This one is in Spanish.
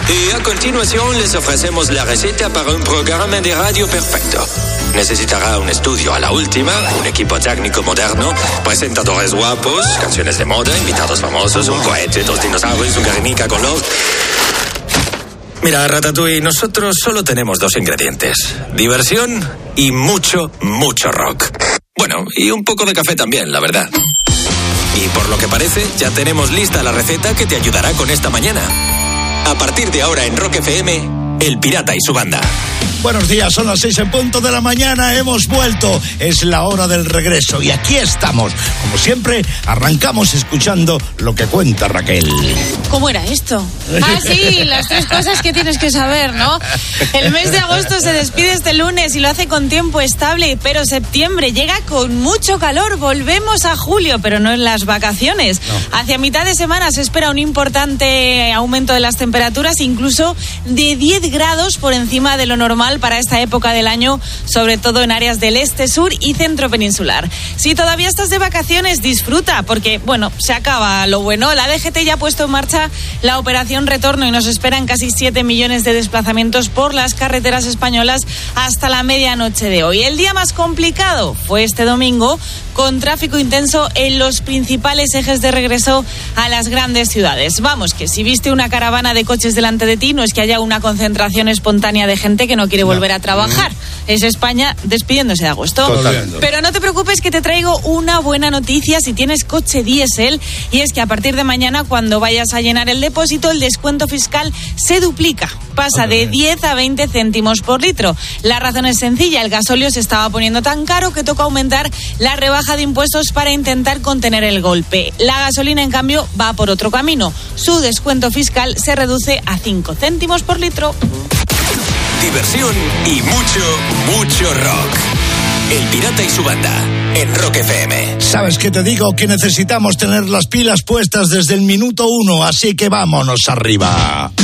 Y a continuación les ofrecemos la receta para un programa de radio perfecto. Necesitará un estudio a la última, un equipo técnico moderno, presentadores guapos, canciones de moda, invitados famosos, un cohete, 2 dinosaurios, un Guernica color. Mira, Ratatouille, nosotros solo tenemos 2 ingredientes: diversión y mucho, mucho rock. Bueno, y un poco de café también, la verdad. Y por lo que parece, ya tenemos lista la receta que te ayudará con esta mañana. A partir de ahora en Rock FM, El Pirata y su banda. Buenos días, son las 6 en punto de la mañana, hemos vuelto, es la hora del regreso y aquí estamos. Como siempre, arrancamos escuchando lo que cuenta Raquel. ¿Cómo era esto? Ah, sí, las 3 cosas que tienes que saber, ¿no? El mes de agosto se despide este lunes y lo hace con tiempo estable, pero septiembre llega con mucho calor, volvemos a julio, pero no en las vacaciones. No. Hacia mitad de semana se espera un importante aumento de las temperaturas, incluso de 10 grados por encima de lo normal para esta época del año, sobre todo en áreas del este, sur y centro peninsular. Si todavía estás de vacaciones, disfruta, porque, bueno, se acaba lo bueno. La DGT ya ha puesto en marcha la operación Retorno y nos esperan casi 7 millones de desplazamientos por las carreteras españolas hasta la medianoche de hoy. El día más complicado fue este domingo, con tráfico intenso en los principales ejes de regreso a las grandes ciudades. Vamos, que si viste una caravana de coches delante de ti, no es que haya una concentración espontánea de gente que no quiere volver a trabajar. Es España despidiéndose de agosto. Totalmente. Pero no te preocupes, que te traigo una buena noticia si tienes coche diésel, y es que a partir de mañana, cuando vayas a llenar el depósito, el descuento fiscal se duplica. Pasa de 10 a 20 céntimos por litro. La razón es sencilla: el gasóleo se estaba poniendo tan caro que toca aumentar la rebaja de impuestos para intentar contener el golpe. La gasolina, en cambio, va por otro camino. Su descuento fiscal se reduce a 5 céntimos por litro. Diversión y mucho, mucho rock. El Pirata y su banda, en Rock FM. ¿Sabes qué te digo? Que necesitamos tener las pilas puestas desde el minuto 1, así que vámonos arriba.